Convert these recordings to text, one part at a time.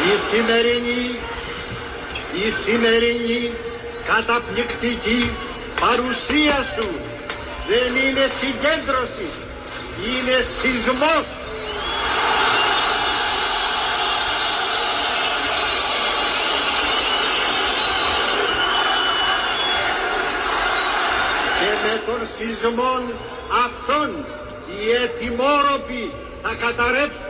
Η σημερινή καταπληκτική παρουσία σου δεν είναι συγκέντρωση, είναι σεισμός. Και με τον σεισμόν αυτόν οι ετοιμόρροποι θα καταρρεύσουν.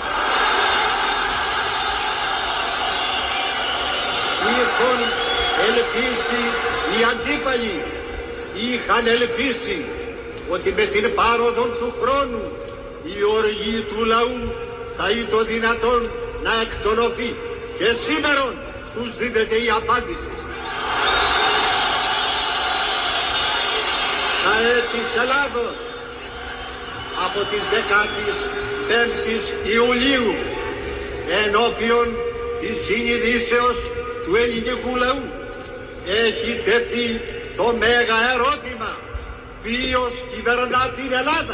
Οι αντίπαλοι είχαν ελπίσει ότι με την πάροδο του χρόνου η οργή του λαού θα ήταν δυνατόν να εκτονωθεί, και σήμερα τους δίδεται η απάντηση. Τα της Ελλάδος από τις 15 Ιουλίου ενώπιον της συνειδήσεως του ελληνικού λαού έχει τεθεί το μέγα ερώτημα: ποιος κυβερνά την Ελλάδα?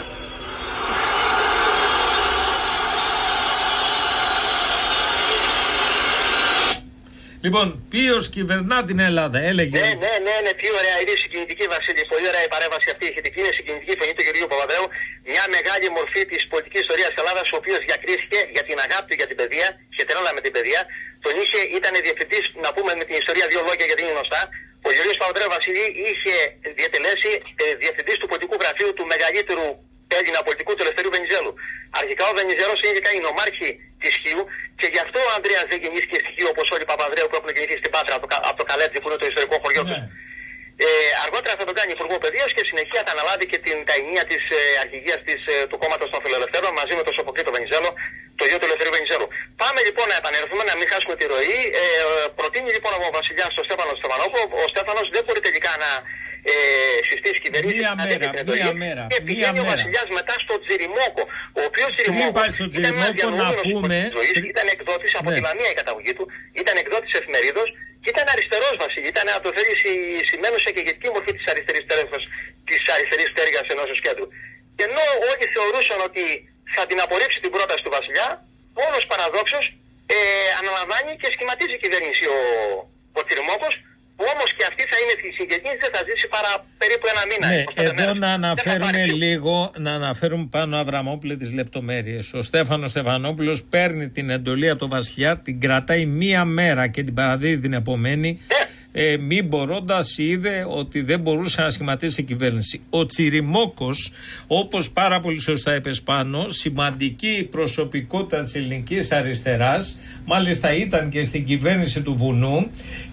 Λοιπόν, ποιος κυβερνά την Ελλάδα, έλεγε. Ναι, τι ωραία, είναι συγκινητική, Βασίλη. Πολύ ωραία η παρέμβαση αυτή. Ηχητική, είναι συγκινητική φωνή του κ. Παπανδρέου. Μια μεγάλη μορφή της πολιτικής ιστορίας της Ελλάδας, ο οποίος διακρίθηκε για την αγάπη του για την παιδεία, σχετικά με την παιδεία. Τον ήταν διευθυντής, να πούμε με την ιστορία δύο λόγια γιατί είναι γνωστά. Ο κ. Παπανδρέου Βασίλη είχε διατελέσει διευθυντής του πολιτικού γραφείου του μεγαλύτερου Έλληνα πολιτικού του Ελευθερίου Βενιζέλου. Αρχικά ο Βενιζέλος είχε κάνει νομάρχη της Χίου, και γι' αυτό ο Ανδρέας δεν γεννήθηκε στη Χίου όπως όλοι οι Παπανδρέου που έχουν γεννηθεί στην Πάτρα από το Καλέτζι που είναι το ιστορικό χωριό του. Αργότερα θα τον κάνει υπουργό παιδείας και συνεχεία θα αναλάβει και τα ενία της αρχηγίας του κόμματος των Φιλελευθέρων μαζί με τον Σοφοκλήτο Βενιζέλο, το γιο του Ελευθερίου Βενιζέλου. Πάμε λοιπόν να επανέλθουμε, να μην χάσουμε τη ροή. Προτείνει λοιπόν ο βασιλιάς στον Στέφανο Στεφανόπουλο. Ο Στέφανος δεν μπορεί τελικά να συστήσει κυβερνήσει. Μία μέρα. Και πηγαίνει ο βασιλιάς μετά στο Τζιριμόκο. Ο οποίος Τζιριμόκος ήταν ένας διανοούμενος ζωής, ήταν εκδότης από τη Λαμία η καταγωγή του, ήταν εκδότης εφημερίδος και ήταν αριστερός, Βασίλη. Ήταν, αν το θέλεις, η σημαίνουσα και ηγετική μορφή της αριστερής πτέρυγας ενός κέντρου. Και ενώ όλοι θεωρούσαν ότι θα την απορρίψει την πρόταση του βασιλιά, όλος παραδόξως αναλαμβάνει και σχηματίζει η κυβέρνηση ο Τζιριμόκος, που όμως και αυτή θα είναι συγγενής, δεν θα ζήσει παρά περίπου ένα μήνα. Ναι, εδώ να αναφέρουμε λίγο, να αναφέρουμε πάνω Αβραμόπουλε τις λεπτομέρειες. Ο Στέφανος Στεφανόπουλος παίρνει την εντολή από τον βασιλιά, την κρατάει μία μέρα και την παραδίδει την επομένη. Μη μπορώντας, είδε ότι δεν μπορούσε να σχηματίσει κυβέρνηση. Ο Τσιριμόκος, όπως πάρα πολύ σωστά είπες πάνω, σημαντική προσωπικότητα της ελληνικής αριστεράς, μάλιστα ήταν και στην κυβέρνηση του Βουνού,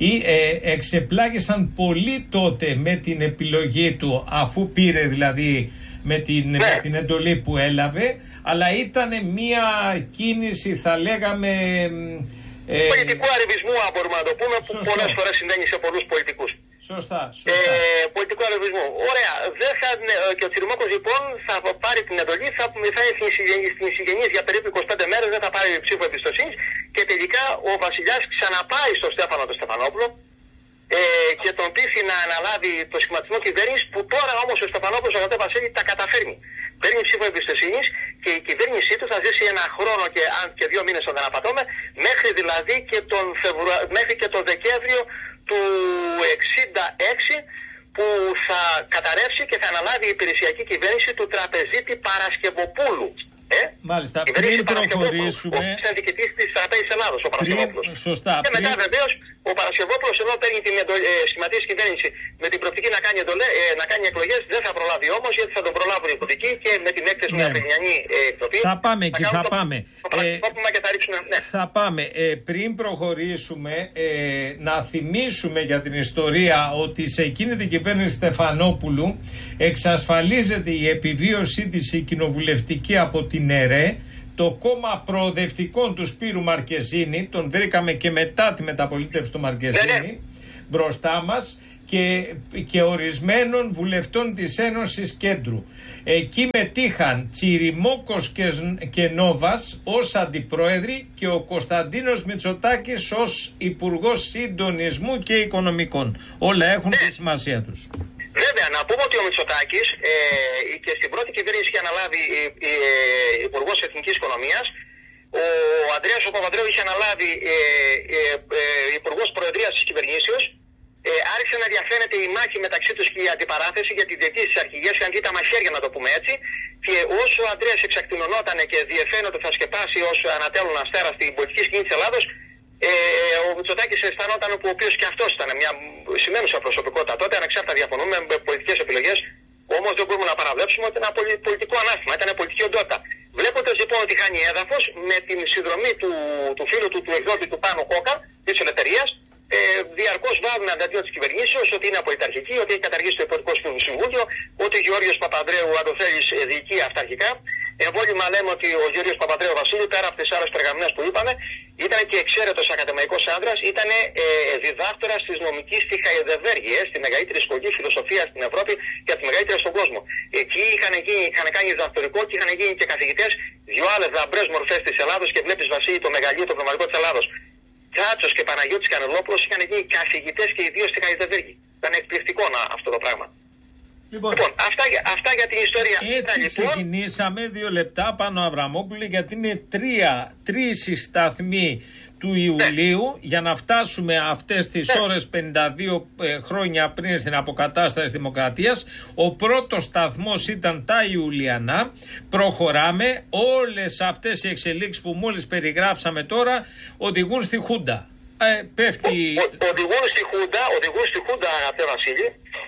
εξεπλάγησαν πολύ τότε με την επιλογή του, αφού πήρε δηλαδή με την εντολή που έλαβε, αλλά ήταν μια κίνηση, θα λέγαμε, πολιτικού αρεβισμού, αν μπορούμε να το πούμε, που πολλές φορές συμβαίνει σε πολλούς πολιτικούς. Σωστά. Πολιτικού αρεβισμού. Ωραία. Και ο Τσιριμόκος λοιπόν θα πάρει την εντολή, θα είναι στην συγγενής για περίπου 25 μέρες, δεν θα πάρει ψήφο εμπιστοσύνης, και τελικά ο βασιλιάς ξαναπάει στο Στέφανο τον Στεφανόπουλο και τον πείθει να αναλάβει το σχηματισμό κυβέρνησης, που τώρα όμως ο Στεφανόπουλος, αγαπητέ Βασίλη, τα καταφέρνει. Παίρνει ψήφο εμπιστοσύνης και η κυβέρνησή του θα ζήσει ένα χρόνο και 2 μήνες, αν δεν απατώμε, μέχρι δηλαδή μέχρι και τον Δεκέμβριο του 66, που θα καταρρεύσει και θα αναλάβει η υπηρεσιακή κυβέρνηση του τραπεζίτη Παρασκευοπούλου. Μάλιστα, πριν προχωρήσουμε. Ο συνδικητής της Τραπέζης Ελλάδος, ο Παρασκευόπουλος. Σωστά. Και μετά βεβαίως ο Παρασκευόπουλος εδώ παίρνει την σχηματική κυβέρνηση με την προοπτική να κάνει εκλογές. Δεν θα προλάβει όμως, γιατί θα τον προλάβουν οι υποτικοί και με την έκθεση μια απενιανή εκδοχή. Θα πάμε εκεί, θα πάμε. Θα πάμε. Πριν προχωρήσουμε, να θυμίσουμε για την ιστορία ότι σε εκείνη την κυβέρνηση Στεφανόπουλου εξασφαλίζεται η επιβίωσή της η κοινοβουλευτική από την ΕΡΕ, το κόμμα προοδευτικών του Σπύρου Μαρκεζίνη, τον βρήκαμε και μετά τη μεταπολίτευση του Μαρκεζίνη μπροστά μας, και ορισμένων βουλευτών της Ένωσης Κέντρου. Εκεί μετήχαν Τσιριμόκος και Νόβας ως αντιπρόεδροι και ο Κωνσταντίνος Μητσοτάκης ως υπουργός συντονισμού και οικονομικών. Όλα έχουν τη σημασία τους. Βέβαια, να πούμε ότι ο Μητσοτάκης και στην πρώτη κυβέρνηση είχε αναλάβει υπουργός Εθνικής Οικονομίας. Ο Ανδρέας ο Παπανδρέου είχε αναλάβει υπουργός προεδρίας της κυβερνήσεως, άρχισε να διαφαίνεται η μάχη μεταξύ τους και η αντιπαράθεση για τη διοίκηση της αρχηγίας και αντί τα μαχαίρια, να το πούμε έτσι. Και όσο ο Ανδρέας εξακτηνωνόταν και διεφαίνεται ότι θα σκεπάσει ως ανατέλων αστέρα στην πολιτική σκηνή της Ελλάδος, ο Μητσοτάκης αισθανόταν, ο οποίος και αυτός ήταν μια σημαίνουσα προσωπικότητα τότε, ανεξάρτητα διαφωνούμε με πολιτικές επιλογές. Όμως δεν μπορούμε να παραβλέψουμε ότι ήταν ένα πολιτικό ανάστημα, ήταν πολιτική οντότητα. Βλέποντας λοιπόν ότι χάνει έδαφος, με την συνδρομή του φίλου του εκδότη του Πάνου Κόκα, της Ελευθερίας, διαρκώς βάζουν αντίον της κυβερνήσεως ότι είναι απολυταρχική, ότι έχει καταργήσει το Υπουργικό Συμβούλιο, ότι ο Γεώργιος Παπανδρέου, αν το θέλεις, διοικεί αυταρχικά. Εμβόλυμα λέμε ότι ο Γεώργιος Παπανδρέου Βασίλου, πέρα από τις άλλες περγαμηνές που είπαμε, ήταν και εξαίρετος ακαδημαϊκός άνδρας, ήταν διδάκτορας της νομικής στη Χαϊδεβέργη, στη μεγαλύτερη σχολή φιλοσοφίας στην Ευρώπη και από τη μεγαλύτερη στον κόσμο. Εκεί είχαν κάνει διδακτορικό και είχαν γίνει και καθηγητές δυο άλλες λαμπρές μορφές της Ελλάδος και βλέπεις Βασίλη το μεγαλείο, το πνευματικό της Ελλάδος. Κάτσος και Παναγιώτης Κανελόπουλος είχαν γίνει καθηγητές και οι δύο στη Χαϊδεβέργη. Ήταν εκπληκτικό αυτό το πράγμα. Λοιπόν, αυτά για την ιστορία. Έτσι ξεκινήσαμε 2 λεπτά πάνω Αβραμόπουλε, γιατί είναι τρεις οι σταθμοί του Ιουλίου για να φτάσουμε αυτές τις ώρες 52 χρόνια πριν στην αποκατάσταση δημοκρατίας. Ο πρώτος σταθμός ήταν τα Ιουλιανά. Προχωράμε. Όλες αυτές οι εξελίξεις που μόλις περιγράψαμε τώρα οδηγούν στη Χούντα. Οδηγούν στη Χούντα, αγαπητέ Βασίλη.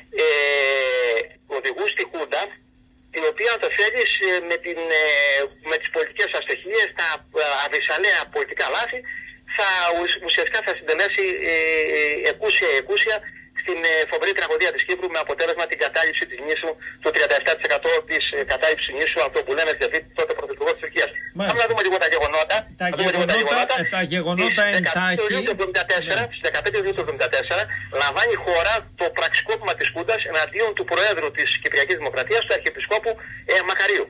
Οδηγούν στη Χούντα, η οποία, αν το θέλεις, με τις πολιτικές αστοχίες, τα αβυσαλαία πολιτικά λάθη, ουσιαστικά θα συντελέσει εκούσια στην φοβερή τραγωδία της Κύπρου, με αποτέλεσμα την κατάληψη της νήσου, το 37% της κατάληψης νήσου, αυτό που λένε δηλαδή τότε πρωθυπουργό της Τουρκίας. Πάμε να δούμε λίγο τα γεγονότα. Τα γεγονότα εντάχει. Στις 15 Ιουλίου του 1974 λαμβάνει η χώρα το πραξικόπημα της Χούντας εναντίον του Προέδρου της Κυπριακής Δημοκρατίας, του Αρχιεπισκόπου Μακαρίου.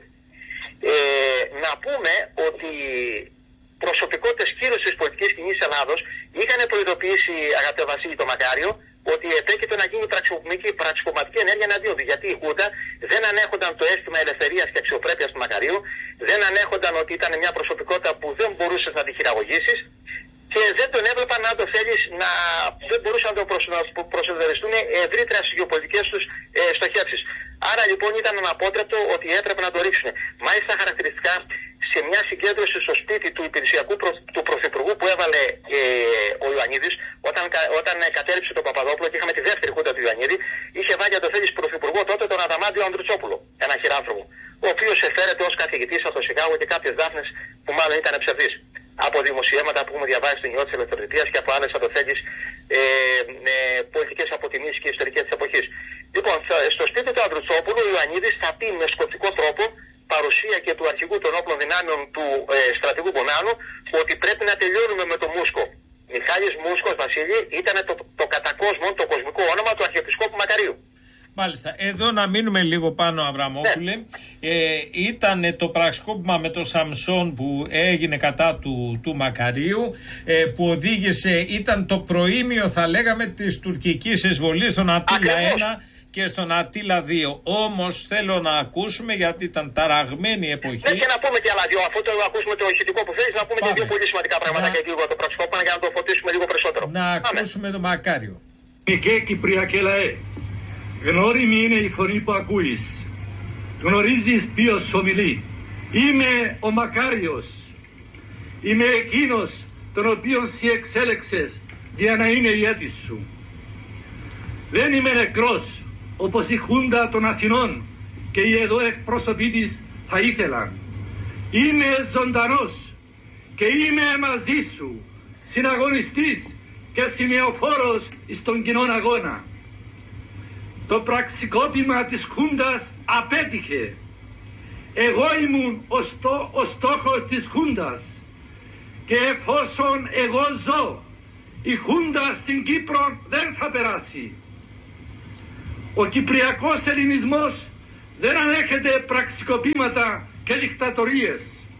Να πούμε ότι προσωπικότητες κύρωσης της πολιτικής σκηνής Ελλάδος είχαν προειδοποιήσει, αγαπητέ Βασίλη, το Μακάριο, ότι επέκειται να γίνει πραξικοπηματική ενέργεια εναντίον του. Γιατί η Χούντα δεν ανέχονταν το αίσθημα ελευθερίας και αξιοπρέπειας του Μακαρίου, δεν ανέχονταν ότι ήταν μια προσωπικότητα που δεν μπορούσες να τη χειραγωγήσεις και δεν τον έβλεπαν, αν το θέλεις, δεν μπορούσαν να το προσεδεριστούν ευρύτερες γεωπολιτικές τους στοχεύσεις. Άρα λοιπόν ήταν αναπότρεπτο ότι έπρεπε να το ρίξουν. Μάλιστα χαρακτηριστικά, σε μια συγκέντρωση στο σπίτι του υπηρεσιακού του Πρωθυπουργού που έβαλε ο Ιωαννίδης, όταν κατέριψε τον Παπαδόπουλο και είχαμε τη δεύτερη Χούντα του Ιωαννίδη, είχε βάλει, αν το θέλεις, Πρωθυπουργό τότε τον Αδαμάντιο Ανδρουτσόπουλο, ένα χειράνθρωπο, ο οποίος εφαίρεται ως καθηγητής από το Σικάγο και κάποιες δάφνες που μάλλον ήταν ψευδείς. Από δημοσιεύματα που έχουμε διαβάσει στην Ιώτη της Ελευθεροτυπίας και από άλλες, αν το θέλεις, πολιτικές αποτιμήσεις και ιστορικές της εποχής. Λοιπόν, στο σπίτι του Ανδρουτσόπουλου, ο Ιωαννίδης θα πει με σκοπτικό τρόπο, παρουσία και του αρχηγού των όπλων δυνάμεων του στρατηγού Μπονάνου, ότι πρέπει να τελειώνουμε με το Μούσκο. Μιχάλης Μούσκος, Βασίλη, ήταν το κατά κόσμον, το κοσμικό όνομα του Αρχιεπισκόπου Μακαρίου. Μάλιστα. Εδώ να μείνουμε λίγο πάνω, Αβραμόπουλε. Ήταν το πραξικόπημα με το Σαμσόν που έγινε κατά του Μακαρίου, που οδήγησε, ήταν το προήμιο, θα λέγαμε, της τουρκικής εισβολής στον Αττήλα 1 και στον Αττήλα 2. Όμως θέλω να ακούσουμε, γιατί ήταν ταραγμένη εποχή. Και να πούμε και άλλα δύο, αφού το ακούσουμε το ηχητικό που θέλεις, να πούμε και δύο πολύ σημαντικά πράγματα και λίγο το πραξικόπημα για να το φωτίσουμε λίγο περισσότερο. Να ακούσουμε το Μακάριο. Και Κυπριακέ λαέ, γνώριμη είναι η φωνή που ακούεις. Γνωρίζεις ποιος ομιλεί. Είμαι ο Μακάριος. Είμαι εκείνος τον οποίον σοι εξέλεξες για να είναι ηγέτης σου. Δεν είμαι νεκρός, όπως η Χούντα των Αθηνών και οι εδώ εκπρόσωποι της θα ήθελαν. Είμαι ζωντανός και είμαι μαζί σου, συναγωνιστής και σημεοφόρος στον κοινόν αγώνα. Το πραξικόπημα της Χούντας απέτυχε. Εγώ ήμουν ο στόχος της Χούντας και εφόσον εγώ ζω, η Χούντα στην Κύπρο δεν θα περάσει. Ο κυπριακός ελληνισμός δεν ανέχεται πραξικοπήματα και δικτατορίες.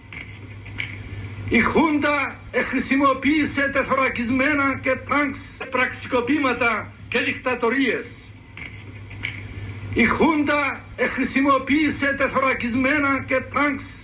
Η Χούντα χρησιμοποίησε τεθωρακισμένα και τάγκς πραξικοπήματα και δικτατορίες. Η Χούντα χρησιμοποίησε τεθωρακισμένα και τάγκς